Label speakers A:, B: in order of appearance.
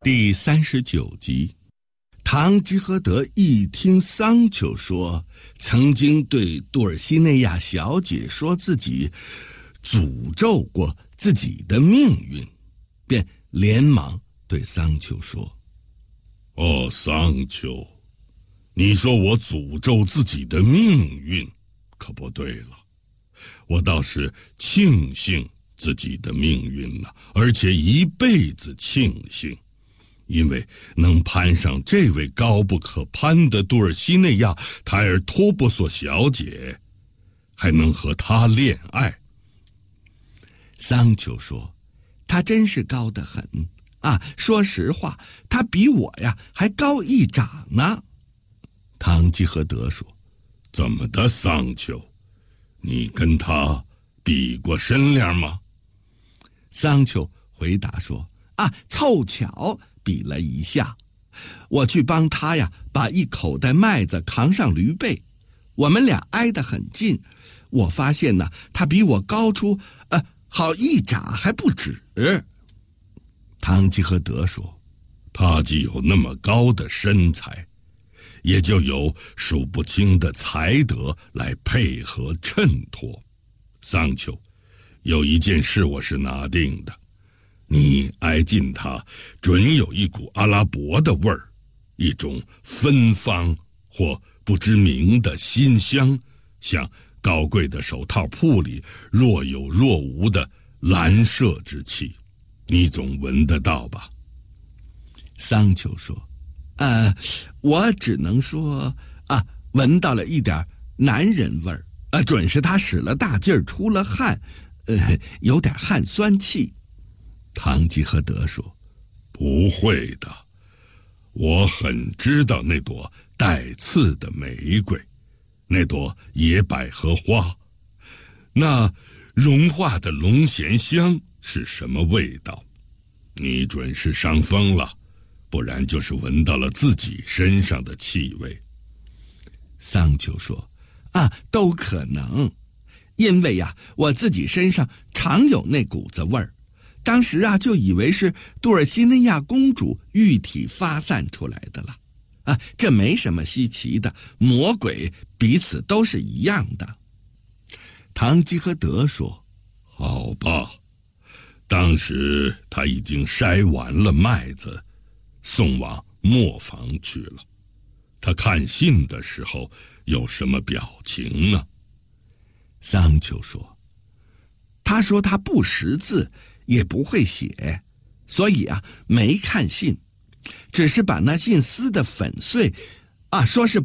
A: 第39集。唐吉诃德一听桑丘说曾经对杜尔西内亚小姐说自己诅咒过自己的命运，便连忙对桑丘说：
B: 哦，桑丘，你说我诅咒自己的命运，可不对了。我倒是庆幸自己的命运呢，而且一辈子庆幸，因为能攀上这位高不可攀的杜尔西内亚·泰尔托波索小姐，还能和她恋爱。
A: 桑丘说：她真是高得很啊，说实话，她比我呀还高一掌呢。唐吉诃德说：
B: 怎么的，桑丘？你跟她比过身量吗？
A: 桑丘回答说：啊，凑巧比了一下。我去帮他呀把一口袋麦子扛上驴背，我们俩挨得很近，我发现呢他比我高出好一掌还不止。唐吉诃德说：
B: 他既有那么高的身材，也就有数不清的才德来配合衬托。桑丘，有一件事我是拿定的，你挨近他，准有一股阿拉伯的味儿，一种芬芳或不知名的馨香，像高贵的手套铺里若有若无的蓝麝之气，你总闻得到吧？
A: 桑丘说：我只能说闻到了一点男人味儿，准是他使了大劲儿，出了汗，有点汗酸气。唐吉诃德说：
B: 不会的，我很知道那朵带刺的玫瑰，那朵野百合花，那融化的龙涎香是什么味道？你准是伤风了，不然就是闻到了自己身上的气味。
A: 桑丘说：都可能，因为呀我自己身上常有那股子味儿，当时就以为是杜尔西内亚公主玉体发散出来的了。这没什么稀奇的，魔鬼彼此都是一样的。唐吉诃德说：
B: 好吧，当时他已经筛完了麦子，送往磨坊去了。他看信的时候有什么表情呢？
A: 桑丘说：他说他不识字，也不会写，所以没看信，只是把那信撕得粉碎，说是